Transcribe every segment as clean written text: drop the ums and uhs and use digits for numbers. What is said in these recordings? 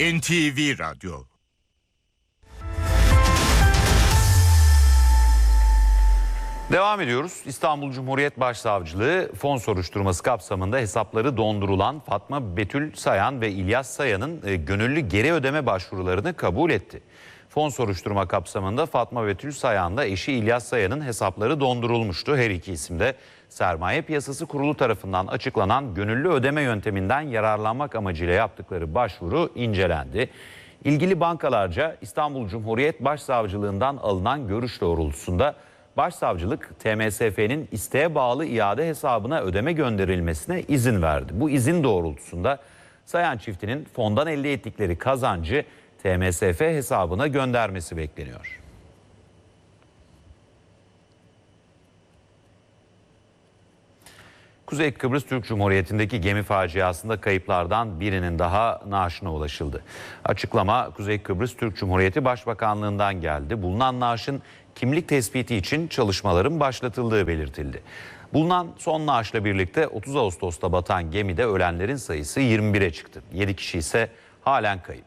NTV Radyo. Devam ediyoruz. İstanbul Cumhuriyet Başsavcılığı fon soruşturması kapsamında hesapları dondurulan Fatma Betül Sayan ve İlyas Sayan'ın gönüllü geri ödeme başvurularını kabul etti. Fon soruşturma kapsamında Fatma Betül Sayan'la eşi İlyas Sayan'ın hesapları dondurulmuştu. Her iki isim de Sermaye Piyasası Kurulu tarafından açıklanan gönüllü ödeme yönteminden yararlanmak amacıyla yaptıkları başvuru incelendi. İlgili bankalarca İstanbul Cumhuriyet Başsavcılığından alınan görüş doğrultusunda Başsavcılık TMSF'nin isteğe bağlı iade hesabına ödeme gönderilmesine izin verdi. Bu izin doğrultusunda Sayan çiftinin fondan elde ettikleri kazancı TMSF hesabına göndermesi bekleniyor. Kuzey Kıbrıs Türk Cumhuriyeti'ndeki gemi faciasında kayıplardan birinin daha naaşına ulaşıldı. Açıklama Kuzey Kıbrıs Türk Cumhuriyeti Başbakanlığı'ndan geldi. Bulunan naaşın kimlik tespiti için çalışmaların başlatıldığı belirtildi. Bulunan son naaşla birlikte 30 Ağustos'ta batan gemide ölenlerin sayısı 21'e çıktı. 7 kişi ise halen kayıp.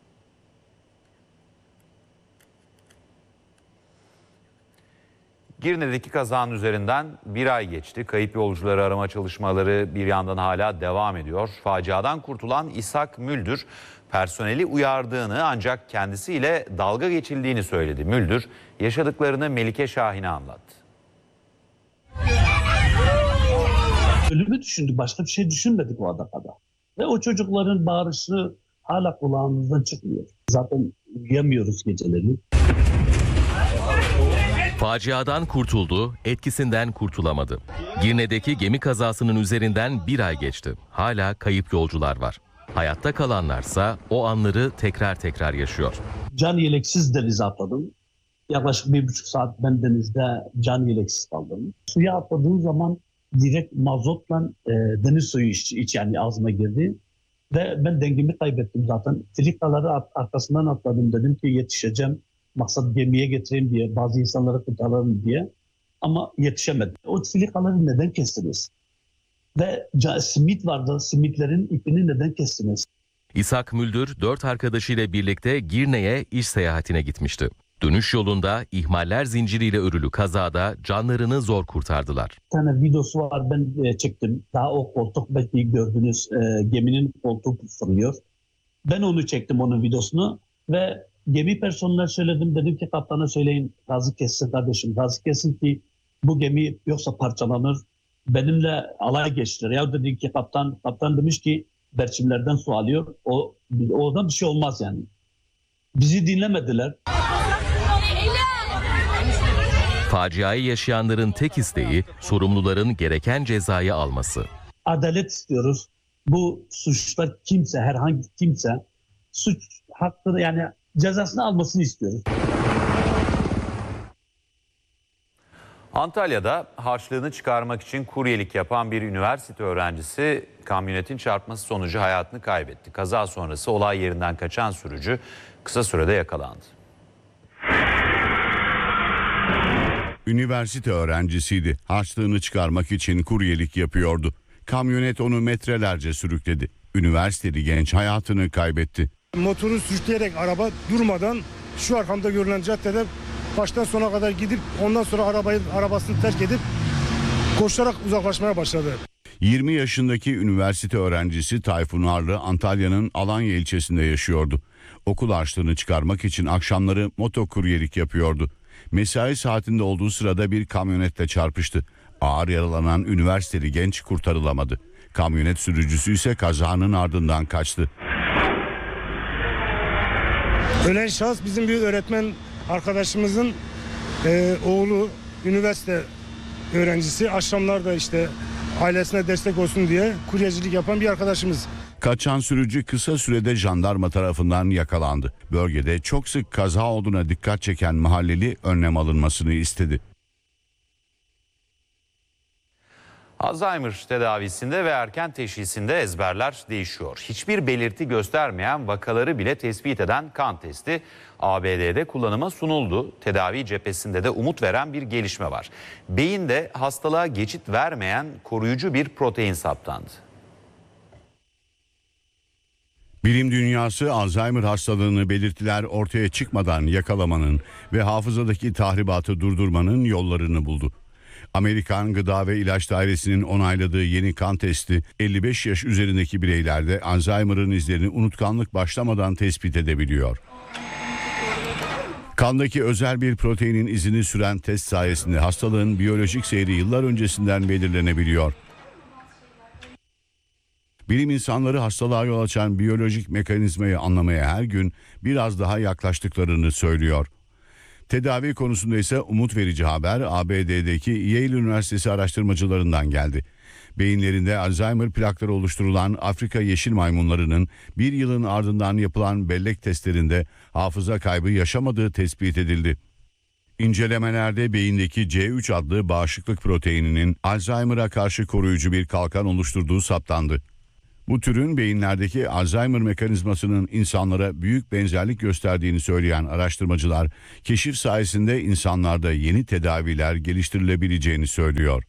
Girne'deki kazanın üzerinden bir ay geçti. Kayıp yolcuları arama çalışmaları bir yandan hala devam ediyor. Faciadan kurtulan İshak Müldür personeli uyardığını ancak kendisiyle dalga geçildiğini söyledi. Müldür yaşadıklarını Melike Şahin'e anlattı. Ölümü düşündük, başka bir şey düşünmedik o ana kadar. Ve o çocukların bağırışı hala kulağımızdan çıkmıyor. Zaten uyuyamıyoruz geceleri. Faciadan kurtuldu, etkisinden kurtulamadı. Girne'deki gemi kazasının üzerinden bir ay geçti. Hala kayıp yolcular var. Hayatta kalanlarsa o anları tekrar tekrar yaşıyor. Can yeleksiz denize atladım. Yaklaşık 1,5 saat ben denizde can yeleksiz kaldım. Suya atladığım zaman direkt mazotla deniz suyu yani ağzıma girdi. Ve ben dengemi kaybettim zaten. Filikaları arkasından atladım. Dedim ki yetişeceğim. Maksat gemiye getireyim diye, bazı insanları kurtaralım diye. Ama yetişemedim. O filikaları neden kestiniz? Ve simit vardı, simitlerin ipini neden kestiniz? İshak Müldür 4 arkadaşıyla birlikte Girne'ye iş seyahatine gitmişti. Dönüş yolunda ihmaller zinciriyle örülü kazada canlarını zor kurtardılar. Bir tane videosu var, ben çektim. Daha o koltuk belki gördünüz, geminin koltuğu fırlıyor. Ben onu çektim, onun videosunu ve gemi personeline söyledim. Dedim ki kaptana söyleyin, gazı kessin kardeşim, gazı kessin ki bu gemi yoksa parçalanır. Benimle alay geçtiler. Ya dedi ki kaptan demiş ki berçimlerden su alıyor. Oradan bir şey olmaz yani. Bizi dinlemediler. Faciayı yaşayanların tek isteği sorumluların gereken cezayı alması. Adalet istiyoruz. Bu suçlar kimse, herhangi kimse suç hakkını yani cezasını almasını istiyoruz. Antalya'da harçlığını çıkarmak için kuryelik yapan bir üniversite öğrencisi kamyonetin çarpması sonucu hayatını kaybetti. Kaza sonrası olay yerinden kaçan sürücü kısa sürede yakalandı. Üniversite öğrencisiydi. Harçlığını çıkarmak için kuryelik yapıyordu. Kamyonet onu metrelerce sürükledi. Üniversiteli genç hayatını kaybetti. Motoru sürükleyerek araba durmadan şu arkamda görülen caddede baştan sona kadar gidip ondan sonra arabasını terk edip koşarak uzaklaşmaya başladı. 20 yaşındaki üniversite öğrencisi Tayfun Arlı Antalya'nın Alanya ilçesinde yaşıyordu. Okul harçlığını çıkarmak için akşamları motokuryelik yapıyordu. Mesai saatinde olduğu sırada bir kamyonetle çarpıştı. Ağır yaralanan üniversiteli genç kurtarılamadı. Kamyonet sürücüsü ise kazanın ardından kaçtı. Ölen şahıs bizim bir öğretmen arkadaşımızın oğlu, üniversite öğrencisi. Akşamlarda işte ailesine destek olsun diye kuryecilik yapan bir arkadaşımız. Kaçan sürücü kısa sürede jandarma tarafından yakalandı. Bölgede çok sık kaza olduğuna dikkat çeken mahalleli önlem alınmasını istedi. Alzheimer tedavisinde ve erken teşhisinde ezberler değişiyor. Hiçbir belirti göstermeyen vakaları bile tespit eden kan testi ABD'de kullanıma sunuldu. Tedavi cephesinde de umut veren bir gelişme var. Beyinde hastalığa geçit vermeyen koruyucu bir protein saptandı. Bilim dünyası Alzheimer hastalığını belirtiler ortaya çıkmadan yakalamanın ve hafızadaki tahribatı durdurmanın yollarını buldu. Amerikan Gıda ve İlaç Dairesi'nin onayladığı yeni kan testi 55 yaş üzerindeki bireylerde Alzheimer'ın izlerini unutkanlık başlamadan tespit edebiliyor. Kandaki özel bir proteinin izini süren test sayesinde hastalığın biyolojik seyri yıllar öncesinden belirlenebiliyor. Bilim insanları hastalığa yol açan biyolojik mekanizmayı anlamaya her gün biraz daha yaklaştıklarını söylüyor. Tedavi konusunda ise umut verici haber ABD'deki Yale Üniversitesi araştırmacılarından geldi. Beyinlerinde Alzheimer plakları oluşturulan Afrika yeşil maymunlarının bir yılın ardından yapılan bellek testlerinde hafıza kaybı yaşamadığı tespit edildi. İncelemelerde beyindeki C3 adlı bağışıklık proteininin Alzheimer'a karşı koruyucu bir kalkan oluşturduğu saptandı. Bu türün beyinlerdeki Alzheimer mekanizmasının insanlara büyük benzerlik gösterdiğini söyleyen araştırmacılar, keşif sayesinde insanlarda yeni tedaviler geliştirilebileceğini söylüyor.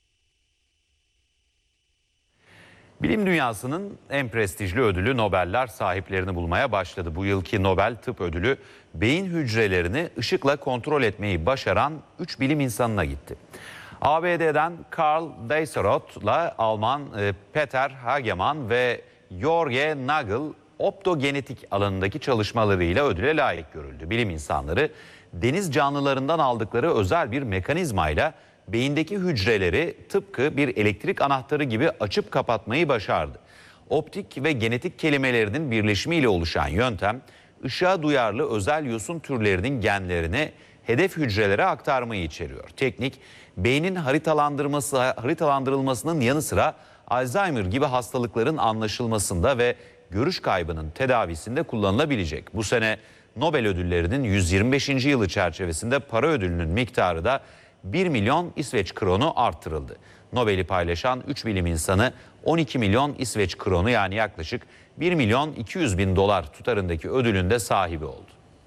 Bilim dünyasının en prestijli ödülü Nobeller sahiplerini bulmaya başladı. Bu yılki Nobel Tıp Ödülü beyin hücrelerini ışıkla kontrol etmeyi başaran 3 bilim insanına gitti. ABD'den Karl Deisserot'la Alman Peter Hagemann ve Jorge Nagel optogenetik alanındaki çalışmalarıyla ödüle layık görüldü. Bilim insanları deniz canlılarından aldıkları özel bir mekanizmayla beyindeki hücreleri tıpkı bir elektrik anahtarı gibi açıp kapatmayı başardı. Optik ve genetik kelimelerinin birleşimiyle oluşan yöntem, ışığa duyarlı özel yosun türlerinin genlerini hedef hücrelere aktarmayı içeriyor. Teknik, beynin haritalandırılmasının yanı sıra Alzheimer gibi hastalıkların anlaşılmasında ve görüş kaybının tedavisinde kullanılabilecek. Bu sene Nobel ödüllerinin 125. yılı çerçevesinde para ödülünün miktarı da 1 milyon İsveç kronu artırıldı. Nobel'i paylaşan 3 bilim insanı 12 milyon İsveç kronu yani yaklaşık 1 milyon 200 bin dolar tutarındaki ödülün de sahibi oldu.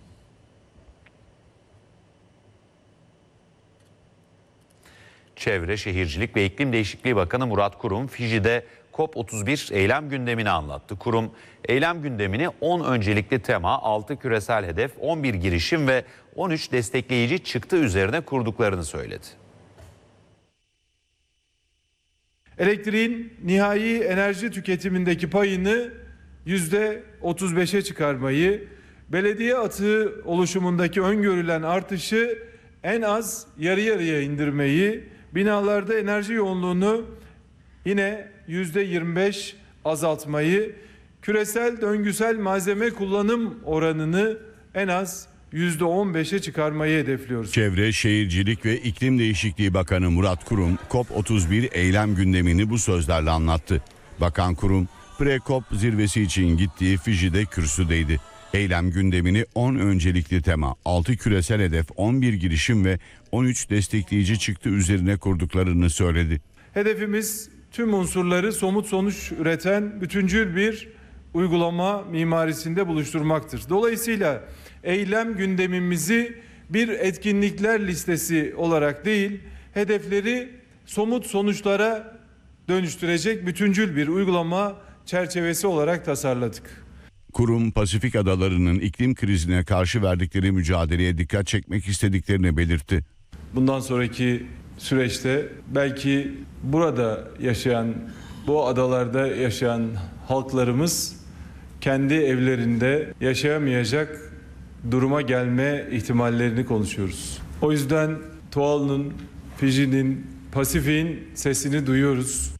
Çevre, Şehircilik ve İklim Değişikliği Bakanı Murat Kurum, Fiji'de COP31 eylem gündemini anlattı. Kurum, eylem gündemini 10 öncelikli tema, 6 küresel hedef, 11 girişim ve 13 destekleyici çıktı üzerine kurduklarını söyledi. Elektriğin nihai enerji tüketimindeki payını %35'e çıkarmayı, belediye atığı oluşumundaki öngörülen artışı en az yarı yarıya indirmeyi, binalarda enerji yoğunluğunu yine %25 azaltmayı, küresel döngüsel malzeme kullanım oranını en az %15'e çıkarmayı hedefliyoruz. Çevre, Şehircilik ve İklim Değişikliği Bakanı Murat Kurum, COP31 eylem gündemini bu sözlerle anlattı. Bakan Kurum, Pre-COP zirvesi için gittiği Fiji'de kürsüdeydi. Eylem gündemini 10 öncelikli tema, 6 küresel hedef, 11 girişim ve 13 destekleyici çıktı üzerine kurduklarını söyledi. Hedefimiz tüm unsurları somut sonuç üreten bütüncül bir uygulama mimarisinde buluşturmaktır. Dolayısıyla eylem gündemimizi bir etkinlikler listesi olarak değil, hedefleri somut sonuçlara dönüştürecek bütüncül bir uygulama çerçevesi olarak tasarladık. Kurum, Pasifik adalarının iklim krizine karşı verdikleri mücadeleye dikkat çekmek istediklerini belirtti. Bundan sonraki süreçte belki burada yaşayan, bu adalarda yaşayan halklarımız kendi evlerinde yaşayamayacak duruma gelme ihtimallerini konuşuyoruz. O yüzden Tuvalu'nun, Fiji'nin, Pasifik'in sesini duyuyoruz.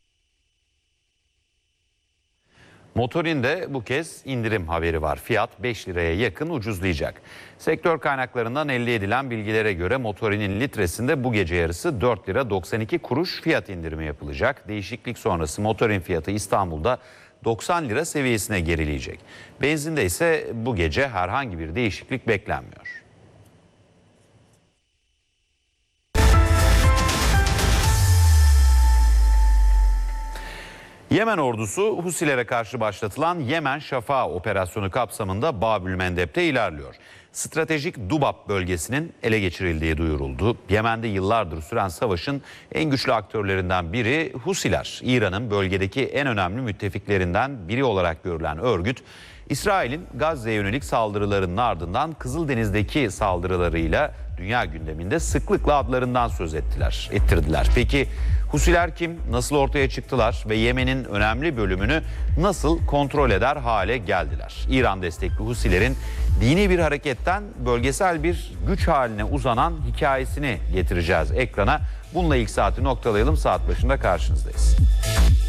Motorin'de bu kez indirim haberi var. Fiyat 5 liraya yakın ucuzlayacak. Sektör kaynaklarından elde edilen bilgilere göre motorinin litresinde bu gece yarısı 4 lira 92 kuruş fiyat indirimi yapılacak. Değişiklik sonrası motorin fiyatı İstanbul'da 90 lira seviyesine gerileyecek. Benzinde ise bu gece herhangi bir değişiklik beklenmiyor. Yemen ordusu Husilere karşı başlatılan Yemen Şafağı operasyonu kapsamında Babül Mendeb'te ilerliyor. stratejik Dubab bölgesinin ele geçirildiği duyuruldu. Yemen'de yıllardır süren savaşın en güçlü aktörlerinden biri Husiler. İran'ın bölgedeki en önemli müttefiklerinden biri olarak görülen örgüt, İsrail'in Gazze'ye yönelik saldırılarının ardından Kızıldeniz'deki saldırılarıyla dünya gündeminde sıklıkla adlarından söz ettirdiler. Peki Husiler kim, nasıl ortaya çıktılar ve Yemen'in önemli bölümünü nasıl kontrol eder hale geldiler? İran destekli Husilerin dini bir hareketten bölgesel bir güç haline uzanan hikayesini getireceğiz ekrana. Bununla ilk saati noktalayalım, saat başında karşınızdayız.